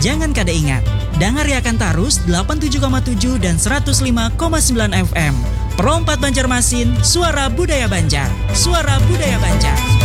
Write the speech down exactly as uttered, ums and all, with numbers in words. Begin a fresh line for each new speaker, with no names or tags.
Jangan kada ingat, dengar Yakan Tarus delapan puluh tujuh koma tujuh dan seratus lima koma sembilan F M. Pro empat Banjarmasin, suara budaya Banjar. Suara budaya Banjar.